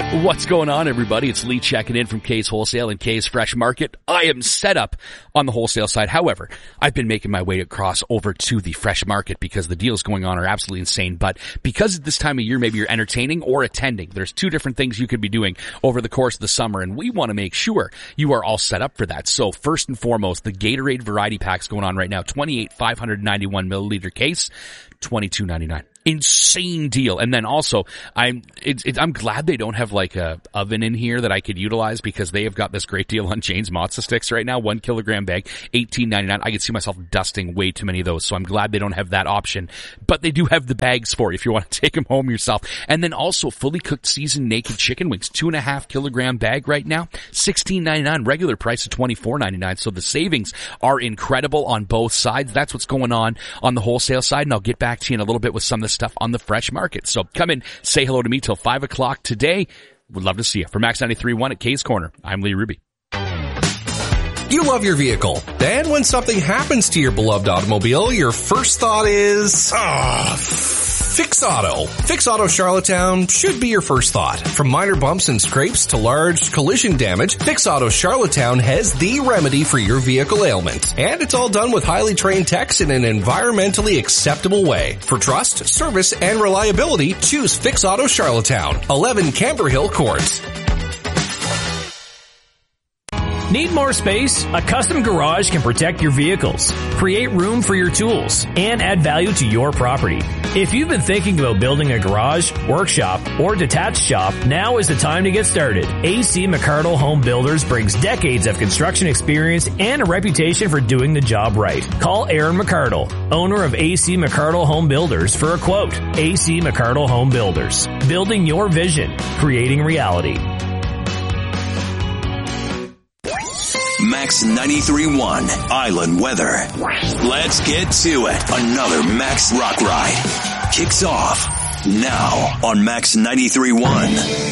What's going on, everybody? It's Lee checking in from Kay's Wholesale and Kay's Fresh Market. I am set up on the wholesale side. However, I've been making my way across over to the Fresh Market because the deals going on are absolutely insane. But because at this time of year, maybe you're entertaining or attending. There's two different things you could be doing over the course of the summer, and we want to make sure you are all set up for that. So first and foremost, the Gatorade variety pack's going on right now. 28 591 milliliter case, $22.99. Insane deal. And then also, I'm glad they don't have like a oven in here that I could utilize, because they have got this great deal on Jane's Matzo Sticks right now. 1 kilogram bag, $18.99. I could see myself dusting way too many of those, so I'm glad they don't have that option. But they do have the bags for you if you want to take them home yourself. And then also fully cooked seasoned naked chicken wings, 2.5 kilogram bag right now, $16.99. Regular price of $24.99. So the savings are incredible on both sides. That's what's going on the wholesale side, and I'll get back to you in a little bit with some of the stuff on the Fresh Market. So come in, say hello to me till 5 o'clock today. Would love to see you. For Max 93.1 at Kay's Corner, I'm Lee Ruby. You love your vehicle. Then when something happens to your beloved automobile, your first thought is, Fix Auto. Fix Auto Charlottetown should be your first thought. From minor bumps and scrapes to large collision damage, Fix Auto Charlottetown has the remedy for your vehicle ailment. And it's all done with highly trained techs in an environmentally acceptable way. For trust, service, and reliability, choose Fix Auto Charlottetown, 11 Camber Hill Court. Need more space? A custom garage can protect your vehicles, create room for your tools, and add value to your property. If you've been thinking about building a garage, workshop, or detached shop, now is the time to get started. AC McArdle Home Builders brings decades of construction experience and a reputation for doing the job right. Call Aaron McArdle, owner of AC McArdle Home Builders, for a quote. AC McArdle Home Builders. Building your vision. Creating reality. Max 93.1 Island Weather. Let's get to it. Another Max Rock Ride kicks off now on Max 93.1.